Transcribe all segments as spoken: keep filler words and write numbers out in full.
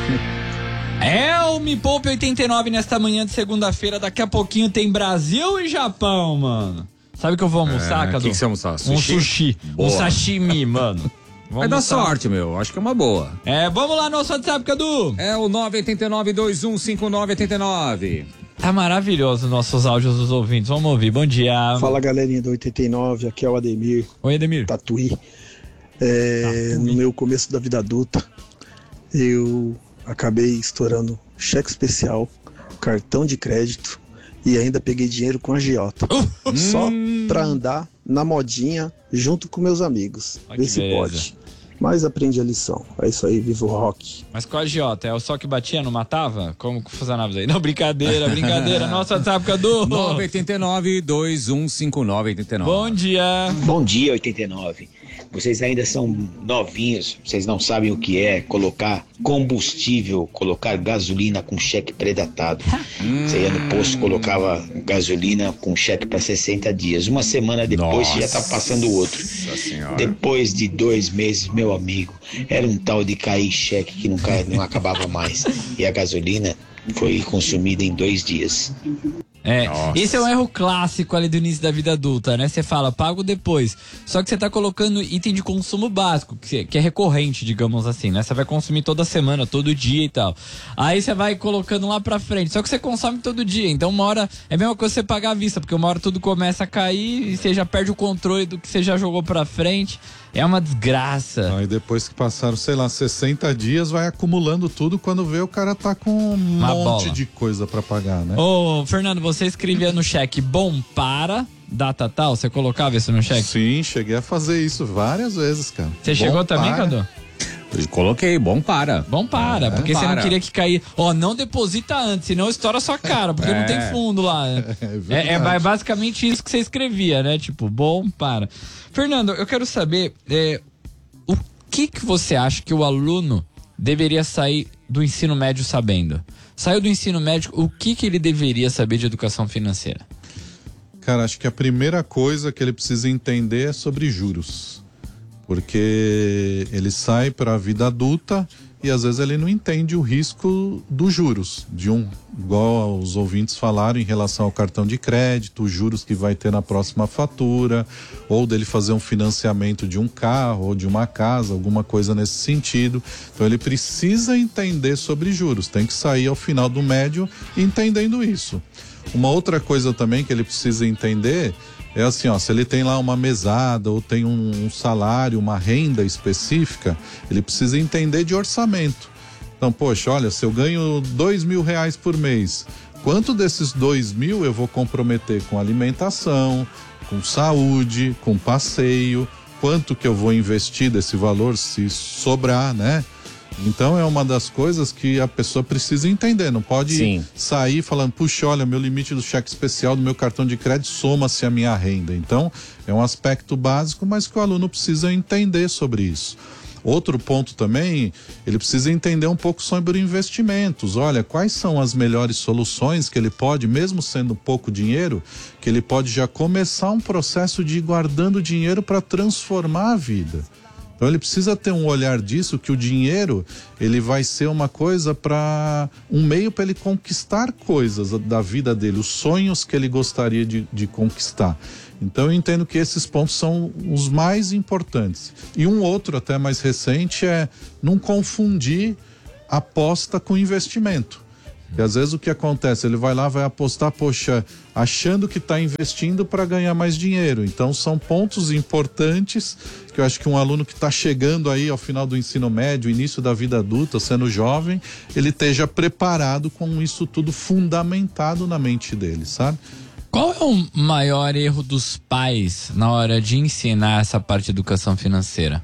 É o Me Poupe oitenta e nove nesta manhã de segunda-feira. Daqui a pouquinho tem Brasil e Japão, mano. Sabe o que eu vou almoçar, é, Cadu? O que, que você almoçar? Sushi? Um sushi, boa. um sashimi, mano. Vai dar sorte, meu. Acho que é uma boa. É, vamos lá no nosso WhatsApp, Cadu. É o nove oito nove, dois um cinco nove oito nove. Tá maravilhoso os nossos áudios dos ouvintes. Vamos ouvir. Bom dia. Fala, galerinha do oitenta e nove. Aqui é o Ademir. Oi, Ademir. Tatuí. É, Tatuí. No meu começo da vida adulta, eu acabei estourando cheque especial, cartão de crédito e ainda peguei dinheiro com agiota. Uh, só hum. pra andar na modinha junto com meus amigos. Ah, Vê se beleza. Pode. Mas aprendi a lição. É isso aí, viva o rock. Mas qual agiota? É o só que batia, não matava? Como funcionava isso aí? Não, brincadeira, brincadeira. Nossa, WhatsApp, Cadu. nove oito nove, dois um cinco nove oito nove. Bom dia. Bom dia, oitenta e nove. Vocês ainda são novinhos, vocês não sabem o que é colocar combustível, colocar gasolina com cheque predatado. Você ia no posto, colocava gasolina com cheque para sessenta dias. Uma semana depois você já tá passando o outro. Depois de dois meses, meu amigo, era um tal de cair cheque que não, cai, não acabava mais. E a gasolina foi consumida em dois dias. É, Nossa. Esse é um erro clássico ali do início da vida adulta, né? Você fala, pago depois. Só que você tá colocando item de consumo básico, que, que é recorrente, digamos assim, né? Você vai consumir toda semana, todo dia e tal. Aí você vai colocando lá pra frente. Só que você consome todo dia. Então uma hora, é a mesma coisa você pagar à vista, porque uma hora tudo começa a cair e você já perde o controle do que você já jogou pra frente. É uma desgraça. Aí depois que passaram, sei lá, sessenta dias, vai acumulando tudo. Quando vê, o cara tá com um uma monte bola. de coisa pra pagar, né? Ô, Fernando, você escrevia no cheque bom para data tal? Você colocava isso no cheque? Sim, cheguei a fazer isso várias vezes, cara. Você bom chegou também, para. Cadu? Eu coloquei, bom para. Bom para, é, porque para. Você não queria que cair. Ó, não deposita antes, senão estoura a sua cara, porque é. não tem fundo lá. É, é, é basicamente isso que você escrevia, né? Tipo, bom para. Fernando, eu quero saber é, o que, que você acha que o aluno deveria sair do ensino médio sabendo? Saiu do ensino médio, o que, que ele deveria saber de educação financeira? Cara, acho que a primeira coisa que ele precisa entender é sobre juros. Porque ele sai para a vida adulta e às vezes ele não entende o risco dos juros, de um, igual os ouvintes falaram em relação ao cartão de crédito, os juros que vai ter na próxima fatura, ou dele fazer um financiamento de um carro ou de uma casa, alguma coisa nesse sentido. Então ele precisa entender sobre juros, tem que sair ao final do médio entendendo isso. Uma outra coisa também que ele precisa entender é assim, ó, se ele tem lá uma mesada ou tem um, um salário, uma renda específica, ele precisa entender de orçamento. Então, poxa, olha, se eu ganho dois mil reais por mês, quanto desses dois mil eu vou comprometer com alimentação, com saúde, com passeio, quanto que eu vou investir desse valor se sobrar, né? Então é uma das coisas que a pessoa precisa entender, não pode Sim. sair falando, puxa, olha, meu limite do cheque especial do meu cartão de crédito soma-se a minha renda. Então é um aspecto básico, mas que o aluno precisa entender sobre isso. Outro ponto também, ele precisa entender um pouco sobre investimentos. Olha, quais são as melhores soluções que ele pode, mesmo sendo pouco dinheiro, que ele pode já começar um processo de ir guardando dinheiro para transformar a vida. Então ele precisa ter um olhar disso, que o dinheiro ele vai ser uma coisa para um meio para ele conquistar coisas da vida dele, os sonhos que ele gostaria de, de conquistar. Então eu entendo que esses pontos são os mais importantes. E um outro até mais recente é não confundir aposta com investimento. Porque às vezes o que acontece, ele vai lá, vai apostar, poxa, achando que está investindo para ganhar mais dinheiro. Então são pontos importantes que eu acho que um aluno que está chegando aí ao final do ensino médio, início da vida adulta, sendo jovem, ele esteja preparado com isso tudo fundamentado na mente dele, sabe? Qual é o maior erro dos pais na hora de ensinar essa parte de educação financeira?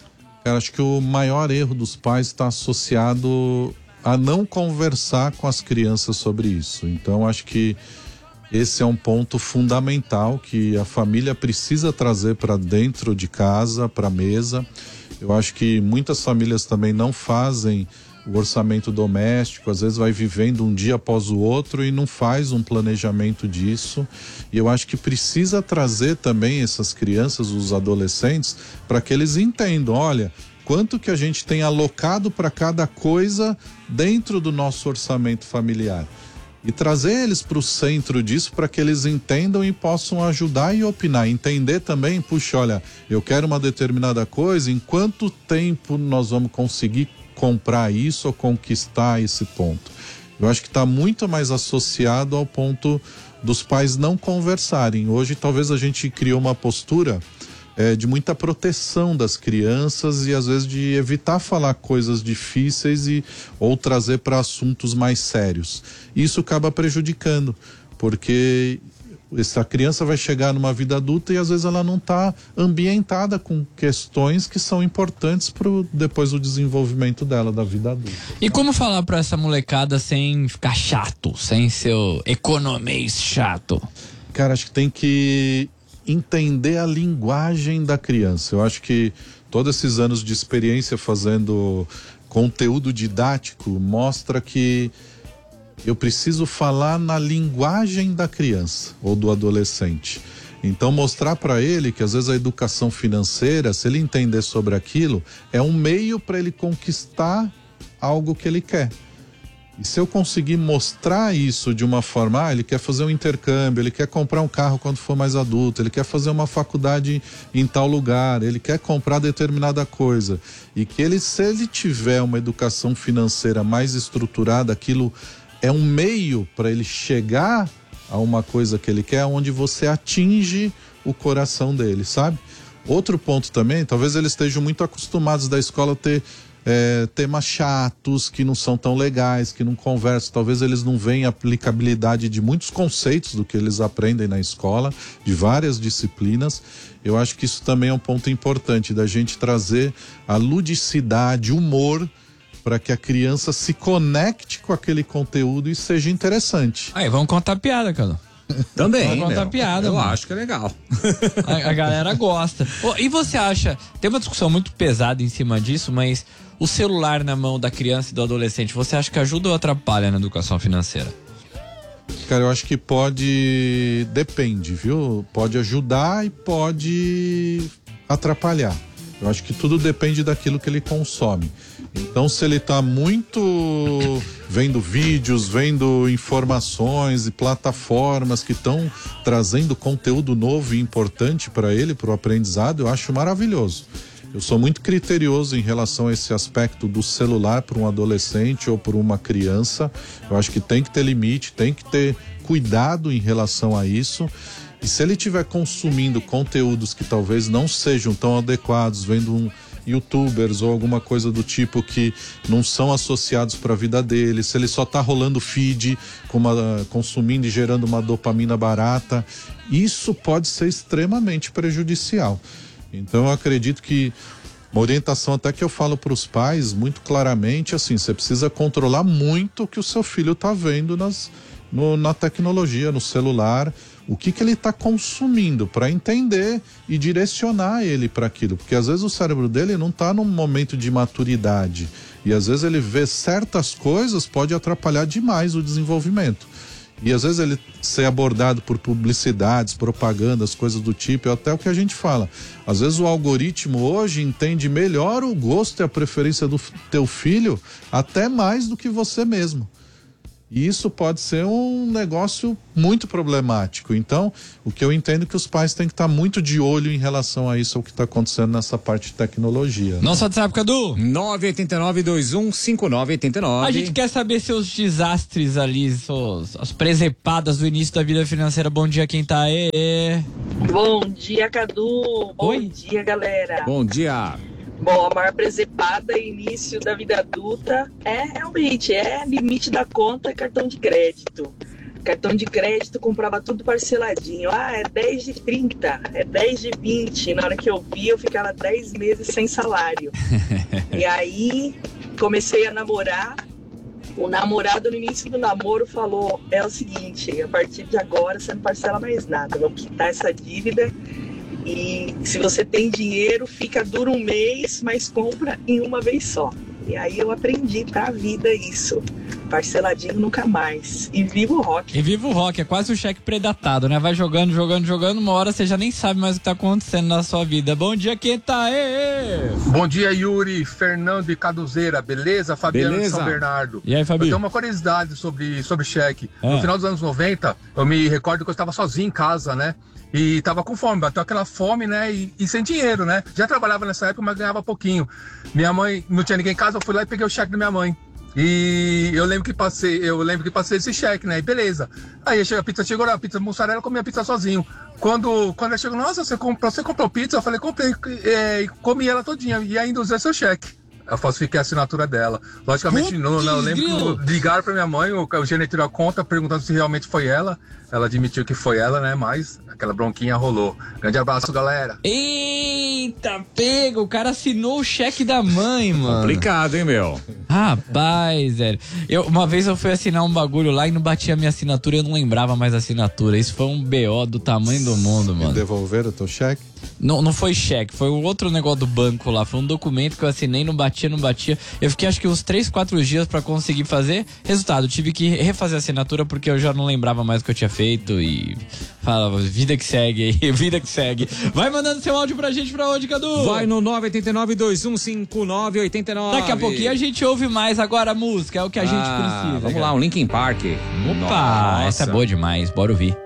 Eu acho que o maior erro dos pais está associado a não conversar com as crianças sobre isso. Então acho que esse é um ponto fundamental que a família precisa trazer para dentro de casa, para a mesa. Eu acho que muitas famílias também não fazem o orçamento doméstico, às vezes vai vivendo um dia após o outro e não faz um planejamento disso. E eu acho que precisa trazer também essas crianças, os adolescentes, para que eles entendam, olha, quanto que a gente tem alocado para cada coisa dentro do nosso orçamento familiar. E trazer eles para o centro disso para que eles entendam e possam ajudar e opinar. Entender também, puxa, olha, eu quero uma determinada coisa, em quanto tempo nós vamos conseguir comprar isso ou conquistar esse ponto? Eu acho que está muito mais associado ao ponto dos pais não conversarem. Hoje talvez a gente criou uma postura É, de muita proteção das crianças e às vezes de evitar falar coisas difíceis e, ou trazer para assuntos mais sérios. Isso acaba prejudicando, porque essa criança vai chegar numa vida adulta e às vezes ela não está ambientada com questões que são importantes para depois o desenvolvimento dela, da vida adulta. E como falar para essa molecada sem ficar chato, sem ser o economês chato? Cara, acho que tem que entender a linguagem da criança. Eu acho que todos esses anos de experiência fazendo conteúdo didático mostra que eu preciso falar na linguagem da criança ou do adolescente. Então mostrar para ele que às vezes a educação financeira, se ele entender sobre aquilo, é um meio para ele conquistar algo que ele quer. E se eu conseguir mostrar isso de uma forma, ah, ele quer fazer um intercâmbio, ele quer comprar um carro quando for mais adulto, ele quer fazer uma faculdade em tal lugar, ele quer comprar determinada coisa. E que ele, se ele tiver uma educação financeira mais estruturada, aquilo é um meio para ele chegar a uma coisa que ele quer, onde você atinge o coração dele, sabe? Outro ponto também, talvez eles estejam muito acostumados da escola a ter É, temas chatos, que não são tão legais, que não conversam, talvez eles não veem a aplicabilidade de muitos conceitos do que eles aprendem na escola, de várias disciplinas. Eu acho que isso também é um ponto importante, da gente trazer a ludicidade, humor, para que a criança se conecte com aquele conteúdo e seja interessante. Aí, vamos contar piada, cara. Também, vamos contar meu, piada. Eu mano. acho que é legal. A, a galera gosta. Oh, e você acha, tem uma discussão muito pesada em cima disso, mas o celular na mão da criança e do adolescente, você acha que ajuda ou atrapalha na educação financeira? Cara, eu acho que pode, depende, viu? Pode ajudar e pode atrapalhar. Eu acho que tudo depende daquilo que ele consome. Então, se ele está muito vendo vídeos, vendo informações e plataformas que estão trazendo conteúdo novo e importante para ele, para o aprendizado, eu acho maravilhoso. Eu sou muito criterioso em relação a esse aspecto do celular para um adolescente ou para uma criança. Eu acho que tem que ter limite, tem que ter cuidado em relação a isso. E se ele estiver consumindo conteúdos que talvez não sejam tão adequados, vendo um youtubers ou alguma coisa do tipo que não são associados para a vida dele, se ele só está rolando feed, com uma, consumindo e gerando uma dopamina barata, isso pode ser extremamente prejudicial. Então eu acredito que uma orientação até que eu falo para os pais muito claramente, assim, você precisa controlar muito o que o seu filho está vendo nas, no, na tecnologia, no celular, o que que ele está consumindo, para entender e direcionar ele para aquilo, porque às vezes o cérebro dele não está num momento de maturidade e às vezes ele vê certas coisas, pode atrapalhar demais o desenvolvimento. E às vezes ele ser abordado por publicidades, propagandas, coisas do tipo, é até o que a gente fala. Às vezes o algoritmo hoje entende melhor o gosto e a preferência do teu filho, até mais do que você mesmo. E isso pode ser um negócio muito problemático. Então, o que eu entendo é que os pais têm que estar muito de olho em relação a isso, ao que está acontecendo nessa parte de tecnologia. Nosso WhatsApp, Cadu? nove oito nove, dois um cinco nove oito nove. A gente quer saber seus desastres ali, suas, as presepadas do início da vida financeira. Bom dia, quem tá aí? Bom dia, Cadu. Bom Oi. dia, galera. Bom dia. Bom, a maior presepada início da vida adulta é realmente, é limite da conta, cartão de crédito. Cartão de crédito, comprava tudo parceladinho. Ah, é dez de trinta, é dez de vinte. Na hora que eu vi, eu ficava dez meses sem salário. E aí, comecei a namorar. O namorado, no início do namoro, falou, é o seguinte, a partir de agora você não parcela mais nada, vamos quitar essa dívida. E se você tem dinheiro, fica duro um mês, mas compra em uma vez só. E aí eu aprendi pra vida isso. Parceladinho nunca mais. E viva o rock. E viva o rock, é quase um cheque predatado, né? Vai jogando, jogando, jogando, uma hora você já nem sabe mais o que tá acontecendo na sua vida. Bom dia, quem tá aí? Bom dia, Yuri, Fernando e Caduzeira, beleza? Fabiano Beleza. de São Bernardo. E aí, Fabi? Eu tenho uma curiosidade sobre, sobre cheque. Ah. No final dos anos noventa, eu me recordo que eu estava sozinho em casa, né? E tava com fome, bateu aquela fome, né? E, e sem dinheiro, né? Já trabalhava nessa época, mas ganhava pouquinho. Minha mãe, não tinha ninguém em casa, eu fui lá e peguei o cheque da minha mãe. E eu lembro que passei, eu lembro que passei esse cheque, né? E beleza. Aí a pizza chegou, a pizza mussarela, eu comi a pizza sozinho. Quando, quando ela chegou, nossa, você comprou, você comprou pizza? Eu falei, comprei, é, e comi ela todinha. E ainda usei seu cheque. Eu falsifiquei a assinatura dela. Logicamente, não, não, eu lembro que ligaram pra minha mãe, o, o gerente tirou a conta perguntando se realmente foi ela. Ela admitiu que foi ela, né? Mas aquela bronquinha rolou. Grande abraço, galera. Eita, pega, o cara assinou o cheque da mãe, mano. Complicado, hein, meu? Rapaz, velho. Eu, uma vez eu fui assinar um bagulho lá e não batia a minha assinatura, eu não lembrava mais a assinatura. Isso foi um B O do tamanho do mundo, E mano. devolveram o teu cheque? Não, não foi cheque, foi um outro negócio do banco lá. Foi um documento que eu assinei, não batia, não batia. Eu fiquei acho que uns três, quatro dias pra conseguir fazer. Resultado, tive que refazer a assinatura porque eu já não lembrava mais o que eu tinha feito e falava, vida que segue aí, vida que segue. Vai mandando seu áudio pra gente pra onde, Cadu? Vai no nove oito nove, dois um cinco nove, oito nove. Daqui a pouquinho a gente ouve mais agora a música, é o que a gente Ah, precisa. Vamos cara. lá, um Linkin Park. Opa, Nossa. essa é boa demais, bora ouvir.